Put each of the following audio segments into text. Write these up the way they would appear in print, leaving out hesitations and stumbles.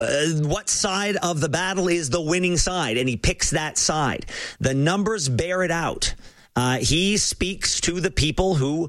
what side of the battle is the winning side, and he picks that side. The numbers bear it out. He speaks to the people who...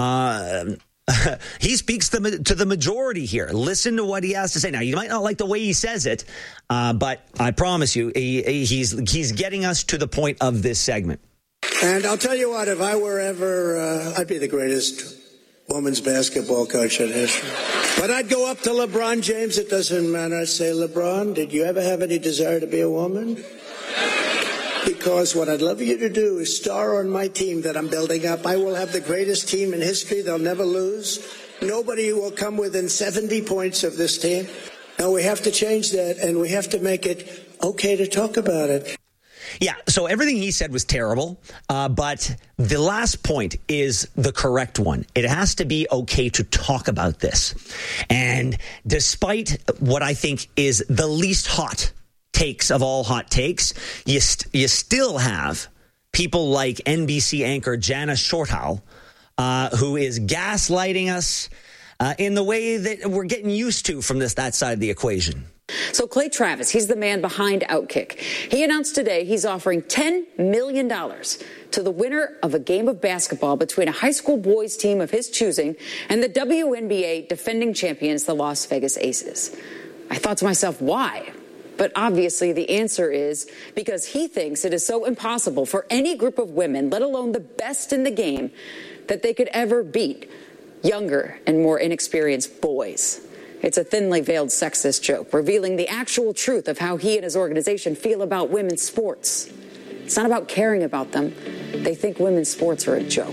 he speaks to the majority here. Listen to what he has to say. Now, you might not like the way he says it, but I promise you, he's getting us to the point of this segment. And I'll tell you what, if I were ever, I'd be the greatest women's basketball coach in history. But I'd go up to LeBron James. It doesn't matter. I'd say, LeBron, did you ever have any desire to be a woman? Because what I'd love you to do is star on my team that I'm building up. I will have the greatest team in history. They'll never lose. Nobody will come within 70 points of this team. Now, we have to change that, and we have to make it okay to talk about it. Yeah, so everything he said was terrible, but the last point is the correct one. It has to be okay to talk about this. And despite what I think is the least hot takes of all hot takes, you still have people like NBC anchor Jana Shorthal, who is gaslighting us in the way that we're getting used to from that side of the equation. So Clay Travis, he's the man behind Outkick. He announced today he's offering $10 million to the winner of a game of basketball between a high school boys team of his choosing and the WNBA defending champions, the Las Vegas Aces. I thought to myself, why? But obviously the answer is because he thinks it is so impossible for any group of women, let alone the best in the game, that they could ever beat younger and more inexperienced boys. It's a thinly veiled sexist joke, revealing the actual truth of how he and his organization feel about women's sports. It's not about caring about them. They think women's sports are a joke.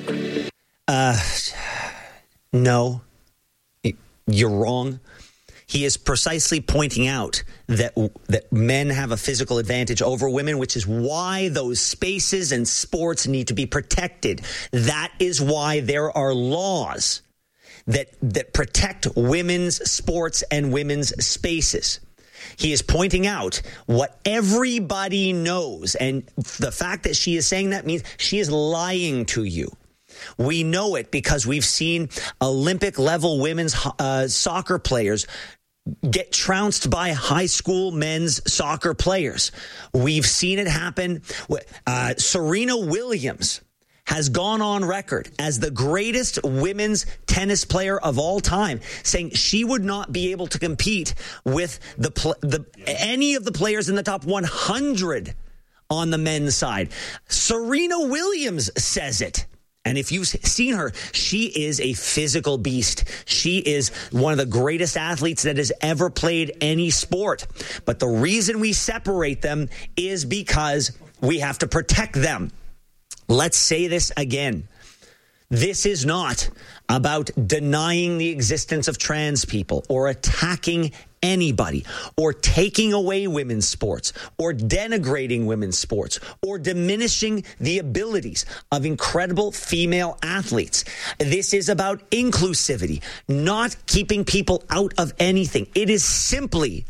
No, you're wrong. He is precisely pointing out that men have a physical advantage over women, which is why those spaces and sports need to be protected. That is why there are laws that protect women's sports and women's spaces. He is pointing out what everybody knows, and the fact that she is saying that means she is lying to you. We know it because we've seen Olympic-level women's soccer players get trounced by high school men's soccer players. We've seen it happen. Serena Williams has gone on record as the greatest women's tennis player of all time, saying she would not be able to compete with any of the players in the top 100 on the men's side. Serena Williams says it. And if you've seen her, she is a physical beast. She is one of the greatest athletes that has ever played any sport. But the reason we separate them is because we have to protect them. Let's say this again. This is not about denying the existence of trans people or attacking anybody or taking away women's sports or denigrating women's sports or diminishing the abilities of incredible female athletes. This is about inclusivity, not keeping people out of anything. It is simply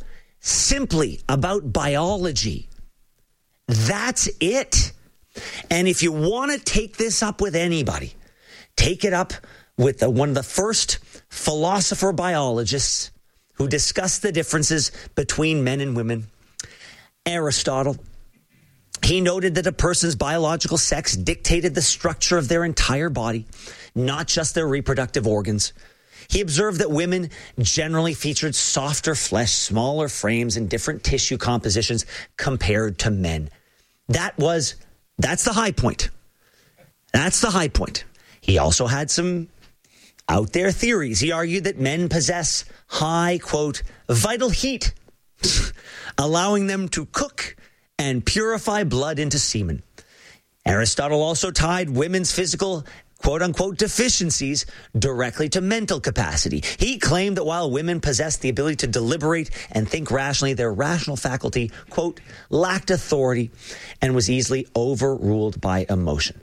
about biology. That's it. And if you want to take this up with anybody, take it up with one of the first philosopher biologists who discussed the differences between men and women, Aristotle. He noted that a person's biological sex dictated the structure of their entire body, not just their reproductive organs. He observed that women generally featured softer flesh, smaller frames, and different tissue compositions compared to men. That's the high point. That's the high point. He also had some out there theories. He argued that men possess high, quote, vital heat, allowing them to cook and purify blood into semen. Aristotle also tied women's physical, quote unquote, deficiencies directly to mental capacity. He claimed that while women possessed the ability to deliberate and think rationally, their rational faculty, quote, lacked authority and was easily overruled by emotion.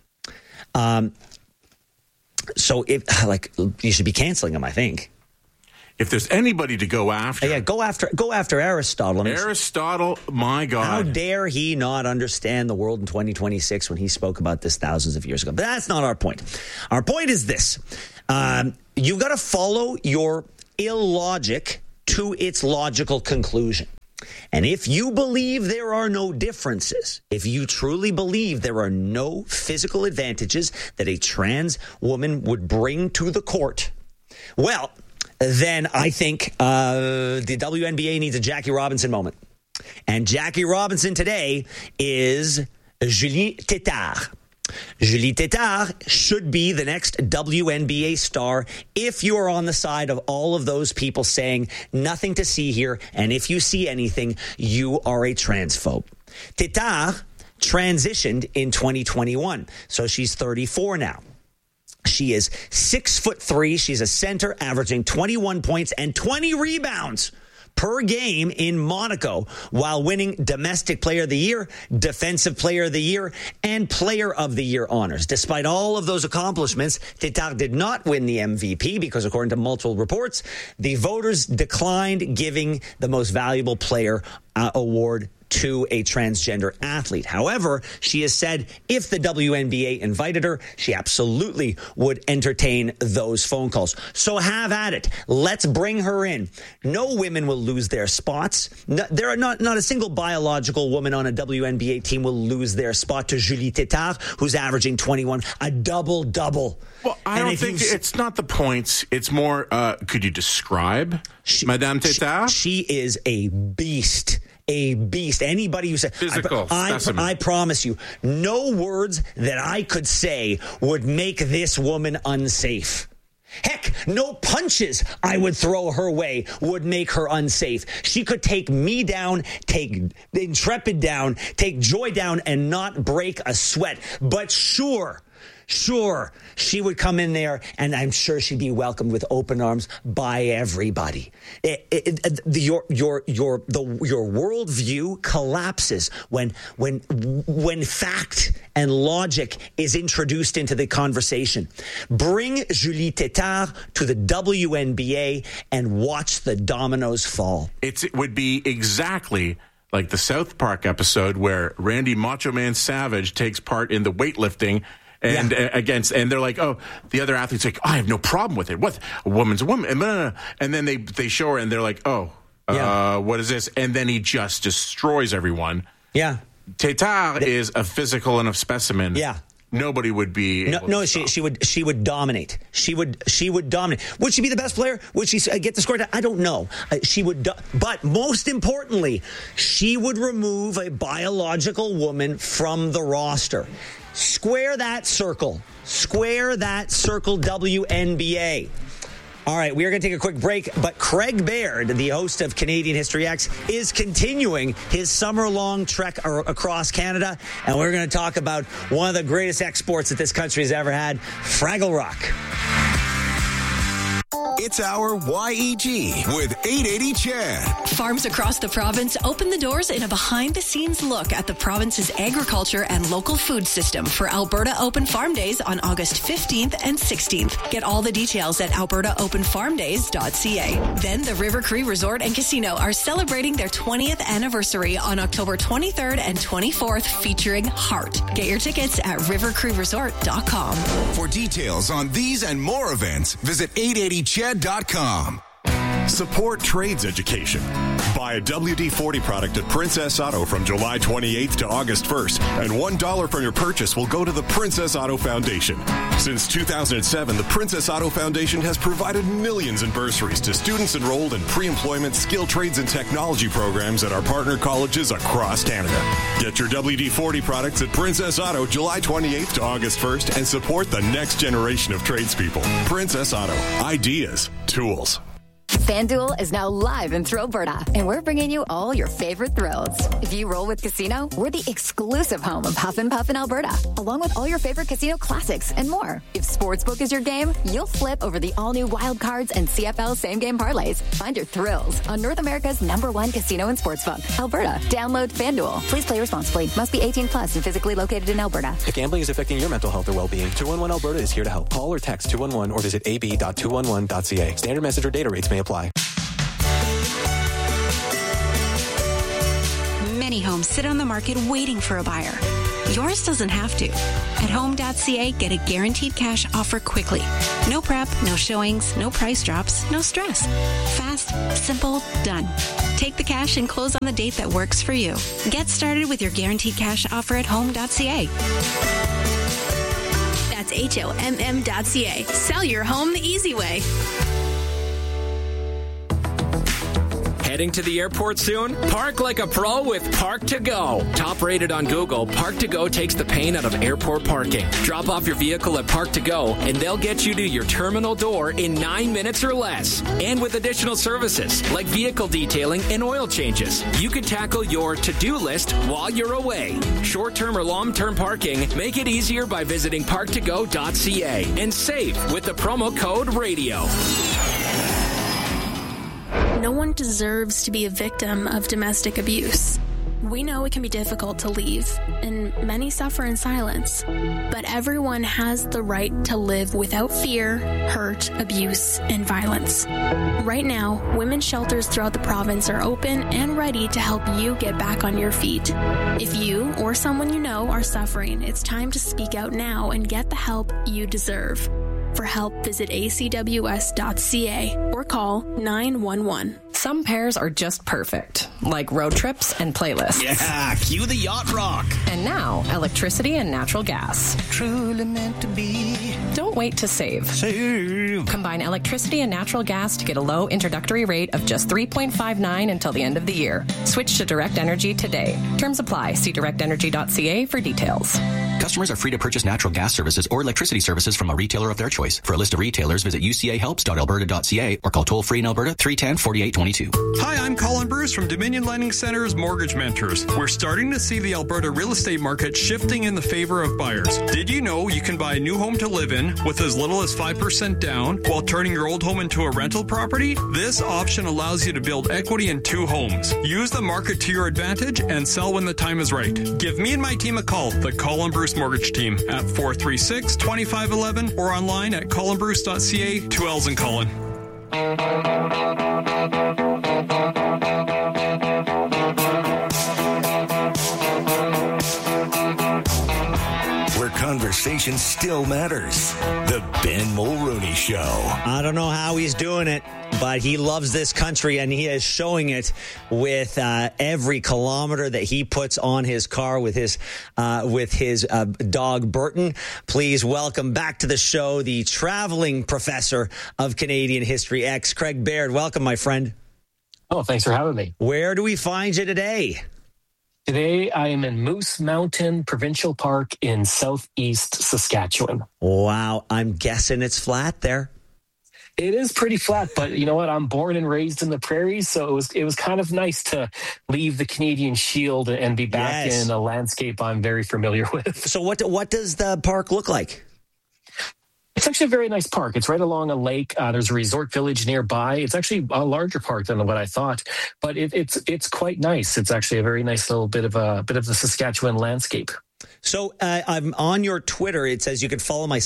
So you should be canceling him, I think. If there's anybody to go after. Yeah, go after Aristotle. Aristotle, my God. How dare he not understand the world in 2026 when he spoke about this thousands of years ago? But that's not our point. Our point is this. You've got to follow your illogic to its logical conclusion. And if you believe there are no differences, if you truly believe there are no physical advantages that a trans woman would bring to the court, well, then I think the WNBA needs a Jackie Robinson moment. And Jackie Robinson today is Julie Tétard. Julie Tétard should be the next WNBA star if you are on the side of all of those people saying nothing to see here, and if you see anything, you are a transphobe. Tétard transitioned in 2021, so she's 34 now. She is 6'3". She's a center, averaging 21 points and 20 rebounds per game in Monaco, while winning Domestic Player of the Year, Defensive Player of the Year, and Player of the Year honors. Despite all of those accomplishments, Tétard did not win the MVP because, according to multiple reports, the voters declined giving the Most Valuable Player award to a transgender athlete. However, she has said if the WNBA invited her, she absolutely would entertain those phone calls. So have at it. Let's bring her in. No women will lose their spots. There are not a single biological woman on a WNBA team will lose their spot to Julie Tétard, who's averaging 21, a double-double. Well, I don't think it's not the points. It's more, could you describe Madame Tétard? She is a beast. A beast. Anybody who said physical, I promise you, no words that I could say would make this woman unsafe. Heck, no punches I would throw her way would make her unsafe. She could take me down, take Intrepid down, take Joy down, and not break a sweat. But sure, she would come in there, and I'm sure she'd be welcomed with open arms by everybody. Your worldview collapses when fact and logic is introduced into the conversation. Bring Julie Tétard to the WNBA and watch the dominoes fall. It would be exactly like the South Park episode where Randy Macho Man Savage takes part in the weightlifting. And and they're like, oh, the other athlete's like, I have no problem with it. What? A woman's a woman. And then they show her and they're like, what is this? And then he just destroys everyone. Yeah. Tétard is a physical enough specimen. Yeah. Nobody would be able to stop. She would dominate. She would dominate. Would she be the best player? Would she get the score? I don't know. She would, but most importantly, she would remove a biological woman from the roster. Square that circle, WNBA. All right, we are going to take a quick break, but Craig Baird, the host of Canadian History X, is continuing his summer-long trek across Canada, and we're going to talk about one of the greatest exports that this country has ever had, Fraggle Rock. It's our YEG with 880 Chad. Farms across the province open the doors in a behind-the-scenes look at the province's agriculture and local food system for Alberta Open Farm Days on August 15th and 16th. Get all the details at albertaopenfarmdays.ca. Then the River Cree Resort and Casino are celebrating their 20th anniversary on October 23rd and 24th, featuring Heart. Get your tickets at rivercreeresort.com. For details on these and more events, visit 880ched.com. Support trades education. Buy a WD-40 product at Princess Auto from July 28th to August 1st, and $1 from your purchase will go to the Princess Auto Foundation. Since 2007, the Princess Auto Foundation has provided millions in bursaries to students enrolled in pre-employment, skill trades, and technology programs at our partner colleges across Canada. Get your WD-40 products at Princess Auto July 28th to August 1st and support the next generation of tradespeople. Princess Auto. Ideas. Tools. FanDuel is now live in Thrillberta, and we're bringing you all your favorite thrills. If you roll with Casino, we're the exclusive home of Huff and Puff in Alberta, along with all your favorite casino classics and more. If Sportsbook is your game, you'll flip over the all-new Wild Cards and CFL same-game parlays. Find your thrills on North America's #1 casino and sportsbook, Alberta. Download FanDuel. Please play responsibly. Must be 18 plus and physically located in Alberta. If gambling is affecting your mental health or well-being, 211 Alberta is here to help. Call or text 211 or visit ab.211.ca. Standard message or data rates may apply. Many homes sit on the market waiting for a buyer. Yours doesn't have to. At Home.ca, get a guaranteed cash offer quickly. No prep, no showings, no price drops, no stress. Fast, Simple, done. Take the cash and close on the date that works for you. Get started with your guaranteed cash offer at home.ca. That's HOMM.ca. Sell your home the easy way. Heading to the airport soon? Park like a pro with Park to Go. Top rated on Google, Park to Go takes the pain out of airport parking. Drop off your vehicle at Park to Go and they'll get you to your terminal door in 9 minutes or less. And with additional services like vehicle detailing and oil changes, you can tackle your to-do list while you're away. Short-term or long-term parking, make it easier by visiting parktogo.ca and save with the promo code RADIO. No one deserves to be a victim of domestic abuse. We know it can be difficult to leave, and many suffer in silence. But everyone has the right to live without fear, hurt, abuse, and violence. Right now, women's shelters throughout the province are open and ready to help you get back on your feet. If you or someone you know are suffering, it's time to speak out now and get the help you deserve. For help, visit acws.ca or call 911. Some pairs are just perfect, like road trips and playlists. Yeah, cue the yacht rock. And now, electricity and natural gas. Truly meant to be. Don't wait to save. Combine electricity and natural gas to get a low introductory rate of just $3.59 until the end of the year. Switch to Direct Energy today. Terms apply. See directenergy.ca for details. Customers are free to purchase natural gas services or electricity services from a retailer of their choice. For a list of retailers, visit ucahelps.alberta.ca or call toll-free in Alberta 310-4822. Hi, I'm Colin Bruce from Dominion Lending Center's Mortgage Mentors. We're starting to see the Alberta real estate market shifting in the favor of buyers. Did you know you can buy a new home to live in with as little as 5% down while turning your old home into a rental property? This option allows you to build equity in 2 homes. Use the market to your advantage and sell when the time is right. Give me and my team a call, the Colin Bruce Mortgage Team, at 436-2511 or online at colinbruce.ca. 2 L's in Colin. Where conversation still matters. The Ben Mulroney Show. I don't know how he's doing it, but he loves this country, and he is showing it with every kilometer that he puts on his car with his dog Burton. Please welcome back to the show the traveling professor of Canadian History X, Craig Baird. Welcome, my friend. Oh, thanks for having me. Where do we find you today? Today, I am in Moose Mountain Provincial Park in southeast Saskatchewan. Wow, I'm guessing it's flat there. It is pretty flat, but you know what? I'm born and raised in the prairies, so it was kind of nice to leave the Canadian Shield and be back in a landscape I'm very familiar with. So what does the park look like? It's actually a very nice park. It's right along a lake. There's a resort village nearby. It's actually a larger park than what I thought, but it's quite nice. It's actually a very nice little bit of the Saskatchewan landscape. So I'm on your Twitter. It says you can follow my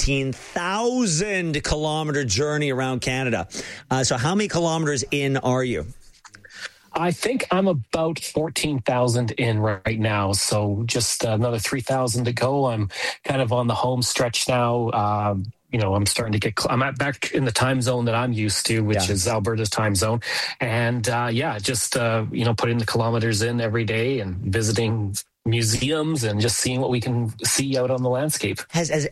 17,000 kilometer journey around Canada. So how many kilometers in are you? I think I'm about 14,000 in right now. So just another 3,000 to go. I'm kind of on the home stretch now. I'm starting to I'm back in the time zone that I'm used to, which is Alberta's time zone. And just putting the kilometers in every day and visiting museums and just seeing what we can see out on the landscape. As a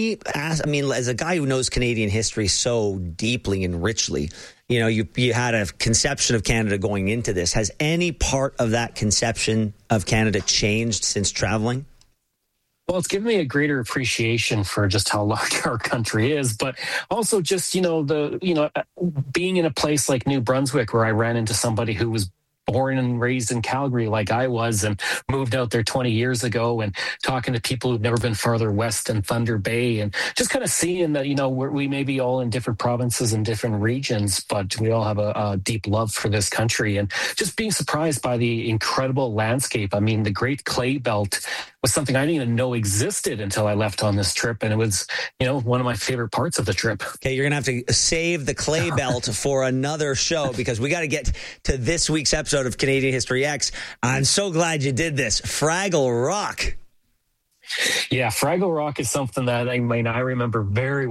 guy who knows Canadian history so deeply and richly, you had a conception of Canada going into this. Has any part of that conception of Canada changed since traveling? Well, it's given me a greater appreciation for just how large our country is, but also just, being in a place like New Brunswick where I ran into somebody who was born and raised in Calgary like I was and moved out there 20 years ago, and talking to people who've never been farther west than Thunder Bay, and just kind of seeing that, we may be all in different provinces and different regions, but we all have a deep love for this country, and just being surprised by the incredible landscape. I mean, the Great Clay Belt was something I didn't even know existed until I left on this trip, and it was, one of my favorite parts of the trip. Okay, you're going to have to save the Clay Belt for another show, because we got to get to this week's episode of Canadian History X. I'm so glad you did this. Fraggle Rock. Yeah, Fraggle Rock is something that I remember very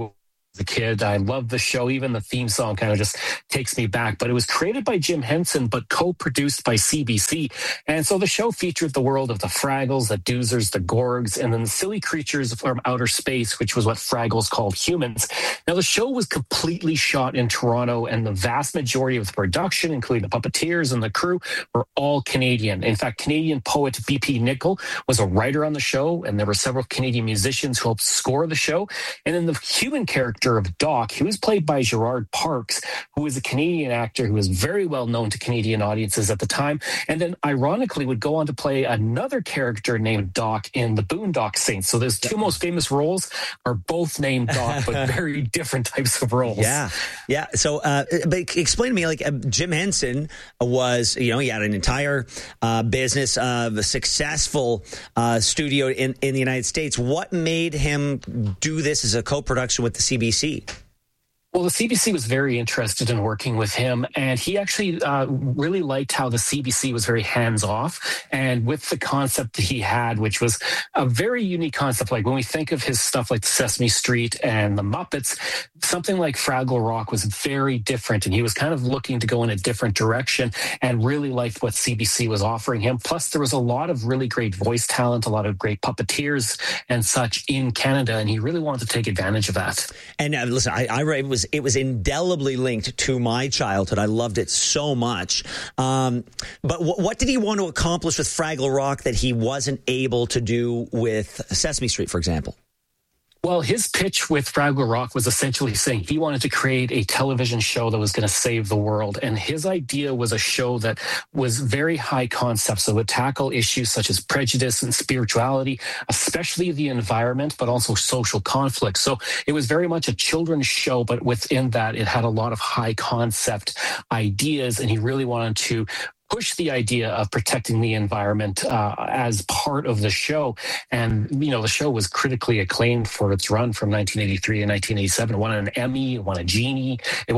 a kid. I love the show. Even the theme song kind of just takes me back. But it was created by Jim Henson, but co-produced by CBC. And so the show featured the world of the Fraggles, the Doozers, the Gorgs, and then the silly creatures from outer space, which was what Fraggles called humans. Now, the show was completely shot in Toronto, and the vast majority of the production, including the puppeteers and the crew, were all Canadian. In fact, Canadian poet B.P. Nicol was a writer on the show, and there were several Canadian musicians who helped score the show. And then the human character of Doc, he was played by Gerard Parks, who is a Canadian actor who was very well known to Canadian audiences at the time, and then ironically would go on to play another character named Doc in the Boondock Saints. So those two most famous roles are both named Doc, but very different types of roles. Yeah. So, but explain to me, like Jim Henson was, he had an entire business of a successful studio in the United States. What made him do this as a co-production with the CBC? Well, the CBC was very interested in working with him, and he actually really liked how the CBC was very hands-off, and with the concept that he had, which was a very unique concept. Like when we think of his stuff like Sesame Street and the Muppets, something like Fraggle Rock was very different, and he was kind of looking to go in a different direction and really liked what CBC was offering him. Plus, there was a lot of really great voice talent, a lot of great puppeteers and such in Canada, and he really wanted to take advantage of that. And listen, it was indelibly linked to my childhood. I loved it so much. But what did he want to accomplish with Fraggle Rock that he wasn't able to do with Sesame Street, for example? Well, his pitch with Fraggle Rock was essentially saying he wanted to create a television show that was going to save the world. And his idea was a show that was very high concept. So it would tackle issues such as prejudice and spirituality, especially the environment, but also social conflict. So it was very much a children's show, but within that, it had a lot of high concept ideas. And he really wanted to push the idea of protecting the environment as part of the show. And, the show was critically acclaimed for its run from 1983 to 1987. It won an Emmy, it won a Genie,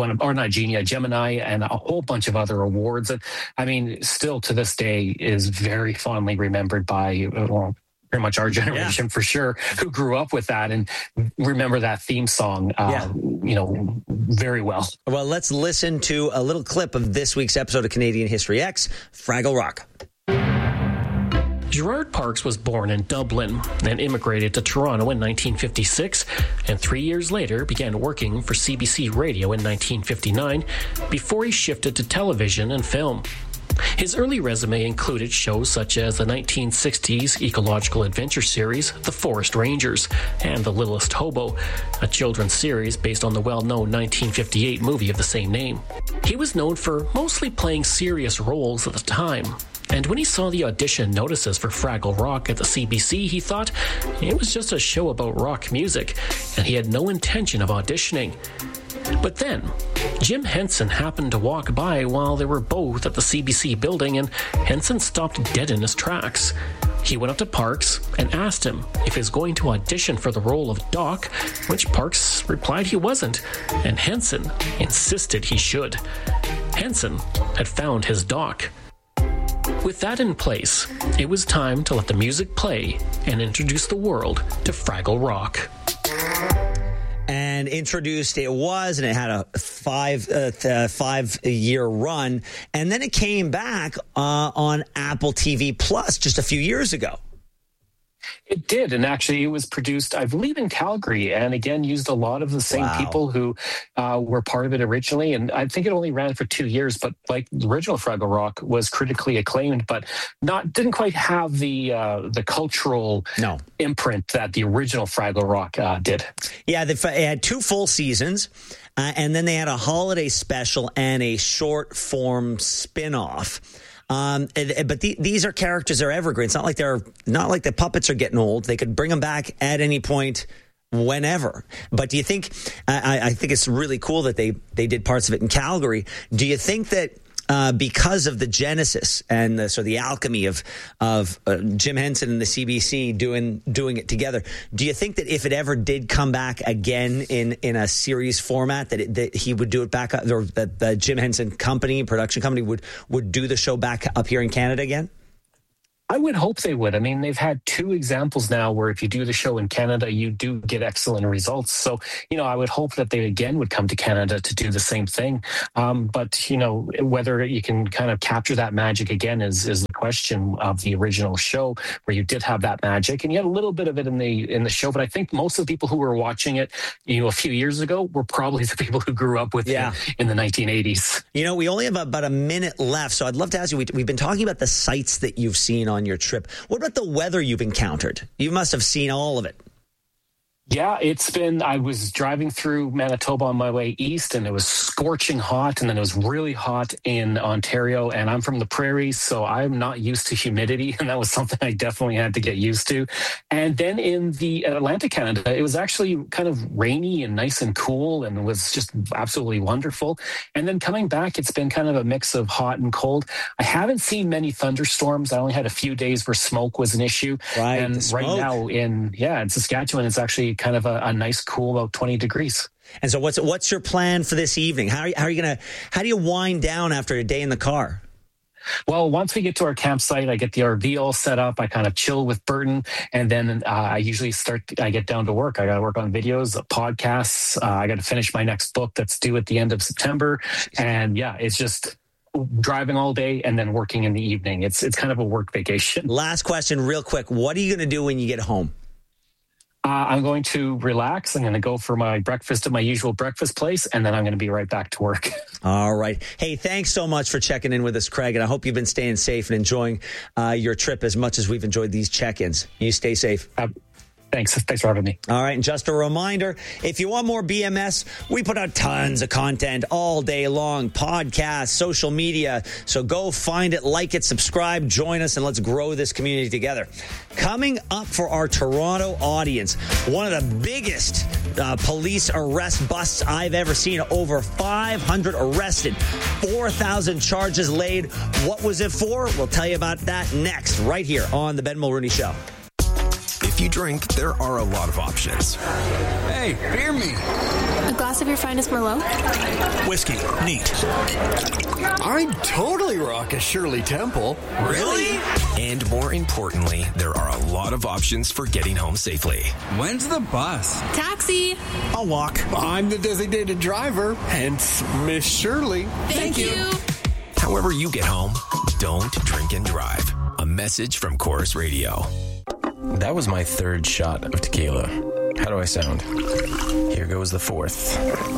a Gemini, and a whole bunch of other awards. And still to this day is very fondly remembered by, pretty much our generation for sure, who grew up with that and remember that theme song, very well. Well, let's listen to a little clip of this week's episode of Canadian History X, Fraggle Rock. Gerard Parks was born in Dublin and immigrated to Toronto in 1956, and 3 years later began working for CBC Radio in 1959 before he shifted to television and film. His early resume included shows such as the 1960s ecological adventure series The Forest Rangers and The Littlest Hobo, a children's series based on the well-known 1958 movie of the same name. He was known for mostly playing serious roles at the time, and when he saw the audition notices for Fraggle Rock at the CBC, he thought it was just a show about rock music, and he had no intention of auditioning. But then, Jim Henson happened to walk by while they were both at the CBC building, and Henson stopped dead in his tracks. He went up to Parks and asked him if he was going to audition for the role of Doc, which Parks replied he wasn't, and Henson insisted he should. Henson had found his Doc. With that in place, it was time to let the music play and introduce the world to Fraggle Rock. And introduced it was, and it had a 5-year run, and then it came back on Apple TV Plus just a few years ago. It did, and actually it was produced, I believe, in Calgary, and again used a lot of the same people who were part of it originally, and I think it only ran for 2 years, but like the original Fraggle Rock was critically acclaimed, but didn't quite have the cultural imprint that the original Fraggle Rock did. Yeah, it had 2 full seasons, and then they had a holiday special and a short form spin-off. But these are characters that are evergreen. It's not like the puppets are getting old. They could bring them back at any point, whenever. But do you think? I think it's really cool that they did parts of it in Calgary. Do you think that because of the genesis and the alchemy of Jim Henson and the CBC doing it together, do you think that if it ever did come back again in a series format, that he would do it back, or that the Jim Henson production company would do the show back up here in Canada again? I would hope they would. I mean, they've had 2 examples now where if you do the show in Canada, you do get excellent results. So, I would hope that they again would come to Canada to do the same thing. But, whether you can kind of capture that magic again is the question of the original show, where you did have that magic, and you had a little bit of it in the show. But I think most of the people who were watching it, a few years ago, were probably the people who grew up with it in the 1980s. We only have about a minute left, so I'd love to ask you, we've been talking about the sights that you've seen on your trip. What about the weather you've encountered? You must have seen all of it. Yeah, I was driving through Manitoba on my way east, and it was scorching hot, and then it was really hot in Ontario, and I'm from the prairies, so I'm not used to humidity, and that was something I definitely had to get used to. And then in the Atlantic Canada, it was actually kind of rainy and nice and cool, and it was just absolutely wonderful. And then coming back, it's been kind of a mix of hot and cold. I haven't seen many thunderstorms. I only had a few days where smoke was an issue. Right, and right now in Saskatchewan, it's actually kind of a nice cool about 20 degrees. And so what's your plan for this evening? How do you wind down after a day in the car? Well, once we get to our campsite, I get the RV all set up. I kind of chill with Burton, and then I usually I get down to work. I got to work on videos, podcasts. I got to finish my next book that's due at the end of September. And it's just driving all day and then working in the evening. It's kind of a work vacation. Last question real quick. What are you going to do when you get home? I'm going to relax. I'm going to go for my breakfast at my usual breakfast place, and then I'm going to be right back to work. All right. Hey, thanks so much for checking in with us, Craig, and I hope you've been staying safe and enjoying your trip as much as we've enjoyed these check-ins. You stay safe. Thanks for having me. All right. And just a reminder, if you want more BMS, we put out tons of content all day long, podcasts, social media. So go find it, like it, subscribe, join us, and let's grow this community together. Coming up for our Toronto audience, one of the biggest police arrest busts I've ever seen. Over 500 arrested, 4,000 charges laid. What was it for? We'll tell you about that next, right here on The Ben Mulrooney Show. If you drink, there are a lot of options. Hey, beer me. A glass of your finest Merlot? Whiskey. Neat. I'd totally rock a Shirley Temple. Really? And more importantly, there are a lot of options for getting home safely. When's the bus? Taxi. I'll walk. I'm the designated driver, hence Miss Shirley. Thank you. However you get home, don't drink and drive. A message from Chorus Radio. That was my 3rd shot of tequila. How do I sound? Here goes the 4th.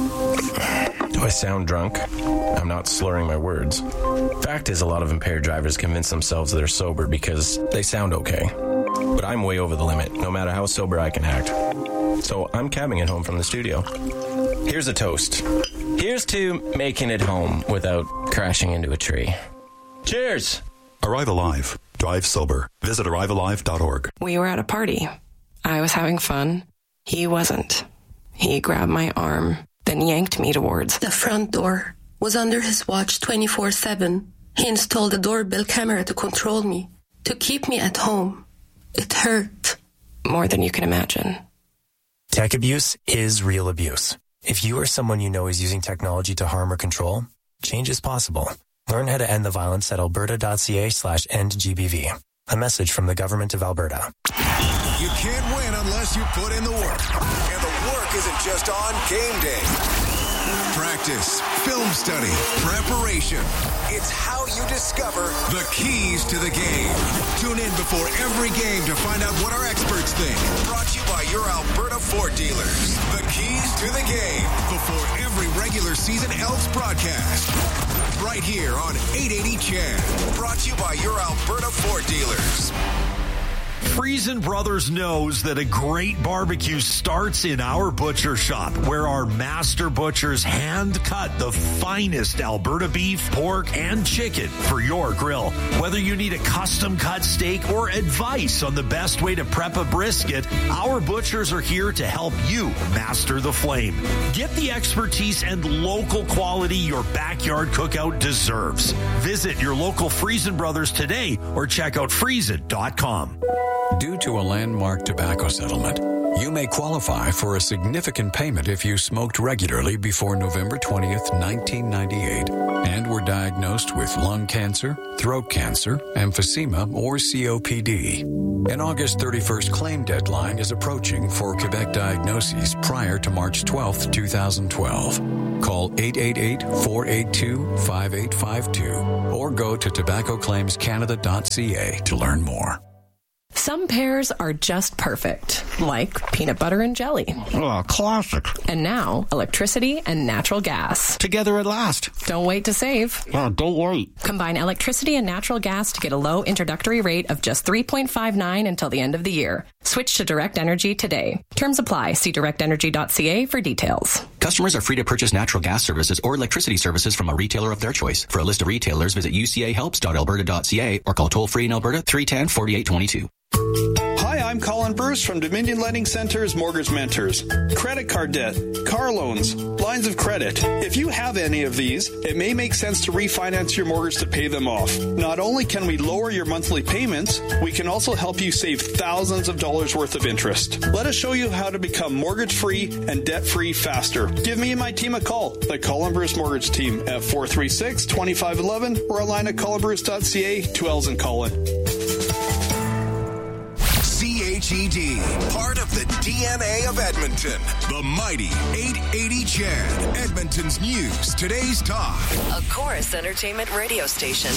Do I sound drunk? I'm not slurring my words. Fact is, a lot of impaired drivers convince themselves they're sober because they sound okay. But I'm way over the limit, no matter how sober I can act. So I'm cabbing it home from the studio. Here's a toast. Here's to making it home without crashing into a tree. Cheers! Arrive Alive. Drive sober. Visit arrivealive.org. We were at a party. I was having fun. He wasn't. He grabbed my arm, then yanked me towards the front door. Was under his watch 24/7. He installed a doorbell camera to control me, to keep me at home. It hurt. More than you can imagine. Tech abuse is real abuse. If you or someone you know is using technology to harm or control, change is possible. Learn how to end the violence at alberta.ca/endgbv. A message from the Government of Alberta. You can't win unless you put in the work. And the work isn't just on game day. Practice, film study, preparation. It's how you discover the keys to the game. Tune in before every game to find out what our experts think. Brought to you by your Alberta Ford dealers. The keys to the game before every regular season Elks broadcast. Right here on 880 CHED. Brought to you by your Alberta Ford dealers. Friesen Brothers knows that a great barbecue starts in our butcher shop, where our master butchers hand cut the finest Alberta beef, pork, and chicken for your grill. Whether you need a custom cut steak or advice on the best way to prep a brisket, our butchers are here to help you master the flame. Get the expertise and local quality your backyard cookout deserves. Visit your local Friesen Brothers today or check out friesen.com. Due to a landmark tobacco settlement, You may qualify for a significant payment if you smoked regularly before November 20th, 1998, and were diagnosed with lung cancer, throat cancer, emphysema, or COPD. An August 31st claim deadline is approaching for Quebec diagnoses prior to March 12th, 2012. Call 888-482-5852 or go to tobaccoclaimscanada.ca to learn more. Some pairs are just perfect, like peanut butter and jelly. Oh, classic. And now, electricity and natural gas. Together at last. Don't wait to save. Oh, don't wait. Combine electricity and natural gas to get a low introductory rate of just $3.59 until the end of the year. Switch to Direct Energy today. Terms apply. See directenergy.ca for details. Customers are free to purchase natural gas services or electricity services from a retailer of their choice. For a list of retailers, visit ucahelps.alberta.ca or call toll-free in Alberta 310-4822. Hi, I'm Colin Bruce from Dominion Lending Center's Mortgage Mentors. Credit card debt, car loans, lines of credit. If you have any of these, it may make sense to refinance your mortgage to pay them off. Not only can we lower your monthly payments, we can also help you save thousands of dollars worth of interest. Let us show you how to become mortgage-free and debt-free faster. Give me and my team a call, the Colin Bruce Mortgage Team, at 436-2511 or online at colinbruce.ca, 2 L's in Colin. CHED, part of the DNA of Edmonton. The mighty 880 CHED, Edmonton's news, today's talk. A Chorus Entertainment radio station.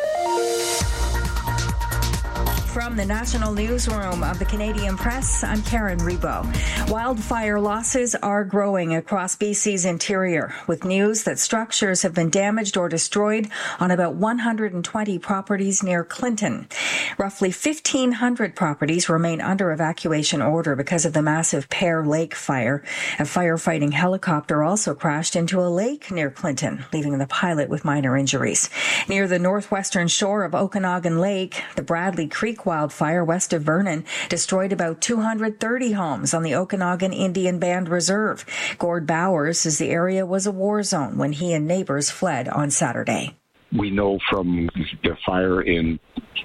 From the National Newsroom of the Canadian Press, I'm Karen Rebo. Wildfire losses are growing across BC's interior, with news that structures have been damaged or destroyed on about 120 properties near Clinton. Roughly 1,500 properties remain under evacuation order because of the massive Pear Lake fire. A firefighting helicopter also crashed into a lake near Clinton, leaving the pilot with minor injuries. Near the northwestern shore of Okanagan Lake, the Bradley Creek wildfire west of Vernon destroyed about 230 homes on the Okanagan Indian Band Reserve. Gord Bowers says the area was a war zone when he and neighbors fled on Saturday. We know from the fire in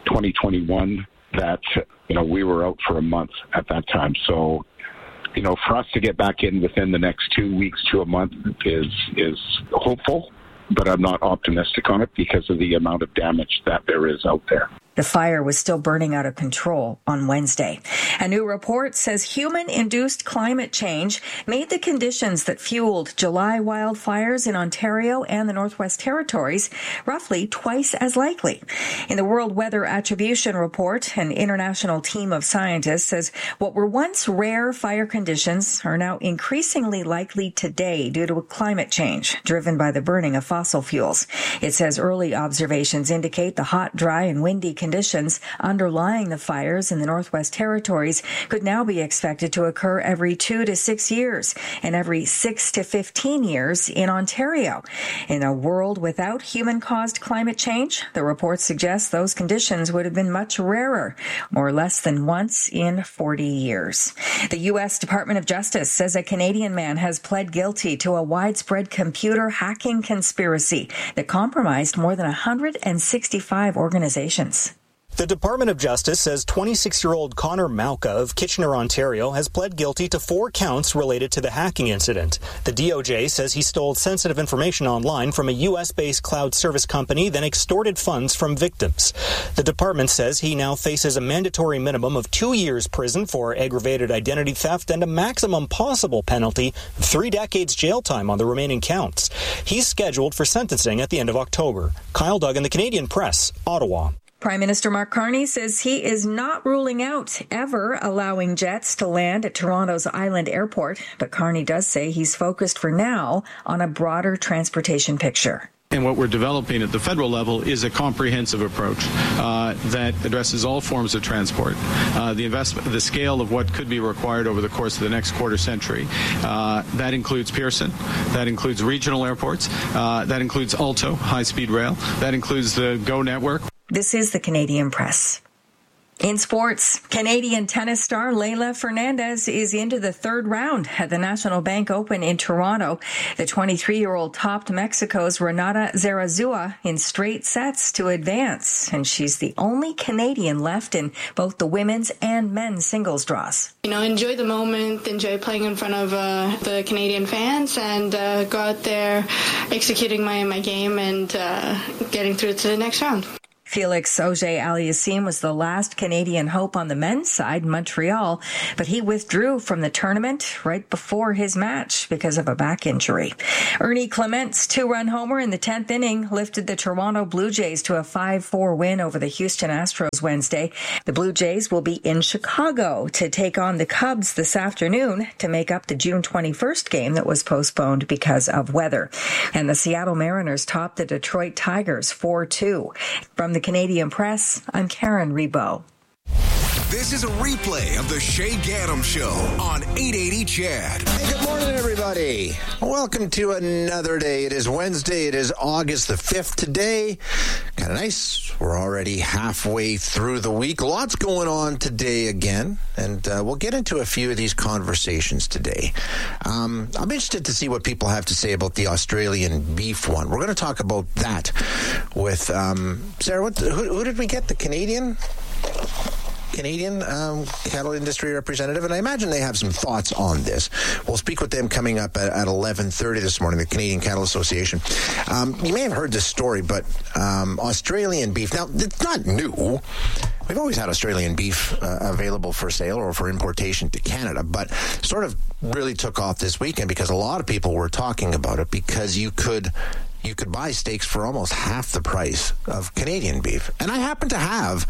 2021 that, we were out for a month at that time. So, for us to get back in within the next 2 weeks to a month is hopeful, but I'm not optimistic on it because of the amount of damage that there is out there. The fire was still burning out of control on Wednesday. A new report says human-induced climate change made the conditions that fueled July wildfires in Ontario and the Northwest Territories roughly twice as likely. In the World Weather Attribution Report, an international team of scientists says what were once rare fire conditions are now increasingly likely today due to climate change driven by the burning of fossil fuels. It says early observations indicate the hot, dry, and windy conditions underlying the fires in the Northwest Territories could now be expected to occur every 2 to 6 years and every 6 to 15 years in Ontario. In a world without human-caused climate change, the report suggests those conditions would have been much rarer, or less than once in 40 years. The U.S. Department of Justice says a Canadian man has pled guilty to a widespread computer hacking conspiracy that compromised more than 165 organizations. The Department of Justice says 26-year-old Connor Malka of Kitchener, Ontario, has pled guilty to 4 counts related to the hacking incident. The DOJ says he stole sensitive information online from a U.S.-based cloud service company, then extorted funds from victims. The department says he now faces a mandatory minimum of 2 years prison for aggravated identity theft and a maximum possible penalty of 3 decades jail time on the remaining counts. He's scheduled for sentencing at the end of October. Kyle Duggan, The Canadian Press, Ottawa. Prime Minister Mark Carney says he is not ruling out ever allowing jets to land at Toronto's Island Airport, but Carney does say he's focused for now on a broader transportation picture. And what we're developing at the federal level is a comprehensive approach that addresses all forms of transport. The scale of what could be required over the course of the next quarter century. That includes Pearson. That includes regional airports. That includes Alto, high-speed rail. That includes the GO network. This is the Canadian Press. In sports, Canadian tennis star Leylah Fernandez is into the third round at the National Bank Open in Toronto. The 23-year-old topped Mexico's Renata Zarazua in straight sets to advance, and she's the only Canadian left in both the women's and men's singles draws. Enjoy the moment, enjoy playing in front of the Canadian fans, and go out there executing my game and getting through to the next round. Felix Auger-Aliassime was the last Canadian hope on the men's side in Montreal, but he withdrew from the tournament right before his match because of a back injury. Ernie Clement's two-run homer in the 10th inning lifted the Toronto Blue Jays to a 5-4 win over the Houston Astros Wednesday. The Blue Jays will be in Chicago to take on the Cubs this afternoon to make up the June 21st game that was postponed because of weather. And the Seattle Mariners topped the Detroit Tigers 4-2. From the Canadian Press, I'm Karen Rebo. This is a replay of the Shay Gaddam Show on 880 CHED. Hey, good morning, everybody. Welcome to another day. It is Wednesday. It is August the 5th today. Kind of nice. We're already halfway through the week. Lots going on today again, and we'll get into a few of these conversations today. I'm interested to see what people have to say about the Australian beef one. We're going to talk about that with Sarah. Who did we get? The Canadian cattle industry representative, and I imagine they have some thoughts on this. We'll speak with them coming up at 11:30 this morning, the Canadian Cattle Association. You may have heard this story, but Australian beef, now, it's not new. We've always had Australian beef available for sale or for importation to Canada, but sort of really took off this weekend because a lot of people were talking about it because you could buy steaks for almost half the price of Canadian beef. And I happen to have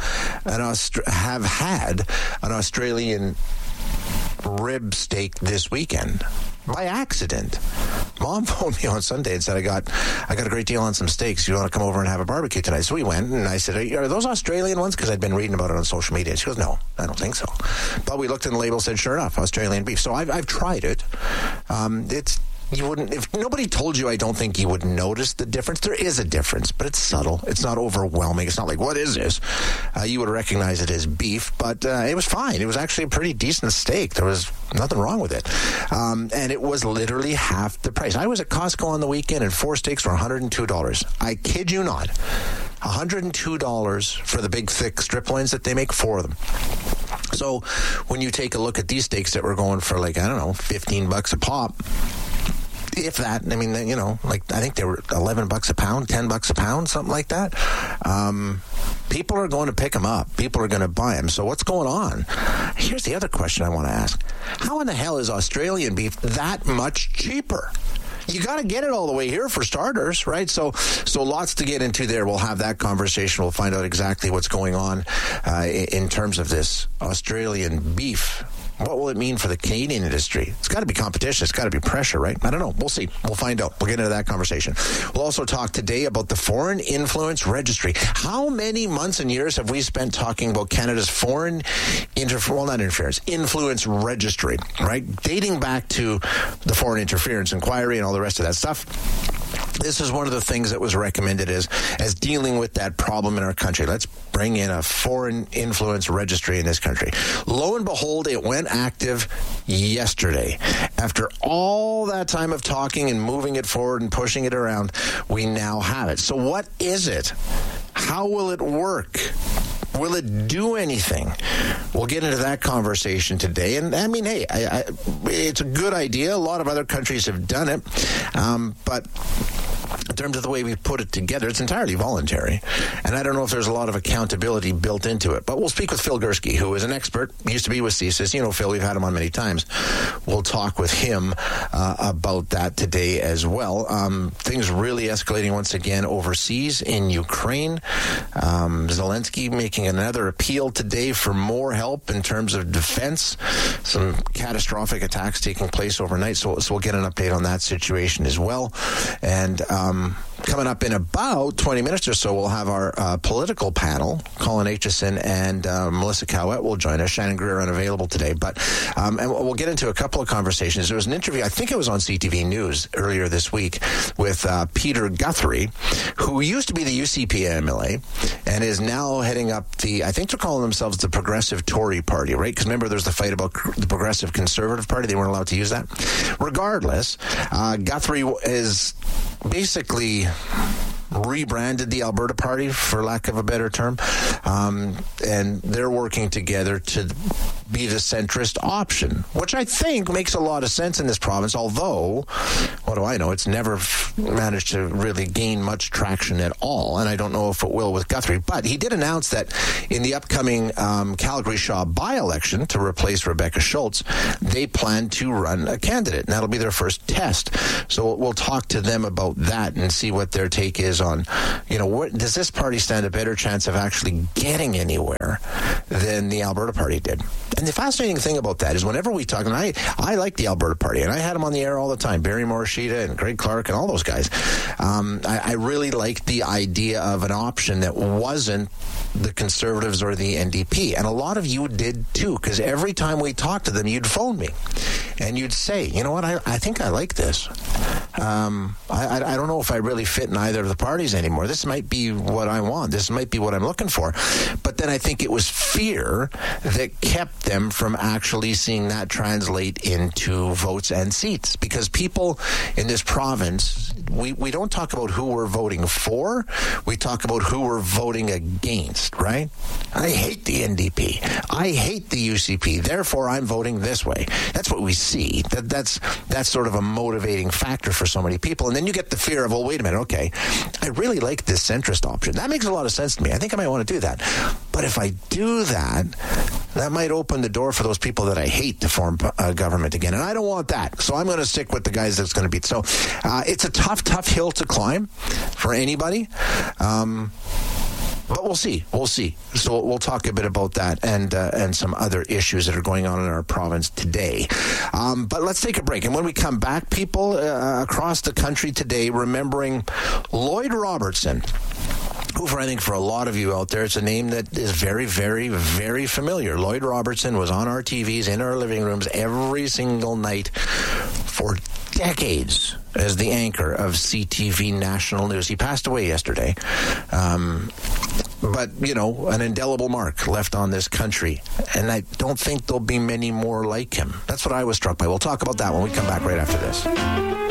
had an Australian rib steak this weekend by accident. Mom phoned me on Sunday and said, I got a great deal on some steaks. You want to come over and have a barbecue tonight? So we went, and I said, are those Australian ones? Because I'd been reading about it on social media. And she goes, no, I don't think so. But we looked in the label, said, sure enough, Australian beef. So I've tried it. You wouldn't, if nobody told you, I don't think you would notice the difference. There is a difference, but it's subtle. It's not overwhelming. It's not like, what is this? You would recognize it as beef, but it was fine. It was actually a pretty decent steak. There was nothing wrong with it. And it was literally half the price. I was at Costco on the weekend, and 4 steaks were $102. I kid you not. $102 for the big, thick strip loins that they make, 4 of them. So when you take a look at these steaks that were going for $15 a pop, if that, I mean, I think they were $11 a pound, $10 a pound, something like that. People are going to pick them up. People are going to buy them. So what's going on? Here's the other question I want to ask. How in the hell is Australian beef that much cheaper? You got to get it all the way here for starters, right? So lots to get into there. We'll have that conversation. We'll find out exactly what's going on in terms of this Australian beef. What will it mean for the Canadian industry? It's got to be competition. It's got to be pressure, right? I don't know. We'll see. We'll find out. We'll get into that conversation. We'll also talk today about the Foreign Influence Registry. How many months and years have we spent talking about Canada's Influence Registry, right? Dating back to the Foreign Interference Inquiry and all the rest of that stuff. This is one of the things that was recommended as dealing with that problem in our country. Let's bring in a foreign influence registry in this country. Lo and behold, it went active yesterday. After all that time of talking and moving it forward and pushing it around, we now have it. So what is it? How will it work? Will it do anything? We'll get into that conversation today. And I mean, hey, it's a good idea. A lot of other countries have done it. But in terms of the way we put it together, it's entirely voluntary. And I don't know if there's a lot of accountability built into it. But we'll speak with Phil Gursky, who is an expert, used to be with CSIS. You know, Phil, we've had him on many times. We'll talk with him about that today as well. Things really escalating once again overseas in Ukraine. Zelensky making another appeal today for more help in terms of defense. Some catastrophic attacks taking place overnight. So we'll get an update on that situation as well. And Coming up in about 20 minutes or so, we'll have our political panel. Colin Aitchison and Melissa Cowett will join us. Shannon Greer unavailable today. But and we'll get into a couple of conversations. There was an interview, I think it was on CTV News earlier this week, with Peter Guthrie, who used to be the UCP MLA and is now heading up I think they're calling themselves the Progressive Tory Party, right? Because remember, there's the fight about the Progressive Conservative Party. They weren't allowed to use that. Regardless, Guthrie is basically rebranded the Alberta Party, for lack of a better term, and they're working together to be the centrist option, which I think makes a lot of sense in this province, although, what do I know, it's never managed to really gain much traction at all, and I don't know if it will with Guthrie. But he did announce that in the upcoming Calgary Shaw by-election to replace Rebecca Schultz, they plan to run a candidate, and that'll be their first test. So we'll talk to them about that and see what their take is on, does this party stand a better chance of actually getting anywhere than the Alberta Party did? And the fascinating thing about that is whenever we talk, and I like the Alberta Party, and I had them on the air all the time, Barry Morishita and Greg Clark and all those guys. I really liked the idea of an option that wasn't the Conservatives or the NDP. And a lot of you did too, because every time we talked to them, you'd phone me and you'd say, you know what, I think I like this. I don't know if I really fit in either of the parties anymore. This might be what I want. This might be what I'm looking for. But then I think it was fear that kept them from actually seeing that translate into votes and seats. Because people in this province, we don't talk about who we're voting for. We talk about who we're voting against, right? I hate the NDP. I hate the UCP. Therefore, I'm voting this way. That's what we see. That's sort of a motivating factor for so many people. And then you get the fear of, well, wait a minute, okay, I really like this centrist option. That makes a lot of sense to me. I think I might want to do that. But if I do that, that might open the door for those people that I hate to form a government again. And I don't want that. So I'm going to stick with the guys that's going to beat. So it's a tough hill to climb for anybody. But we'll see. So we'll talk a bit about that and some other issues that are going on in our province today. But let's take a break. And when we come back, people across the country today remembering Lloyd Robertson, who, I think for a lot of you out there, it's a name that is very, very, very familiar. Lloyd Robertson was on our TVs, in our living rooms every single night for decades as the anchor of CTV National News. He passed away yesterday. But, an indelible mark left on this country. And I don't think there'll be many more like him. That's what I was struck by. We'll talk about that when we come back right after this.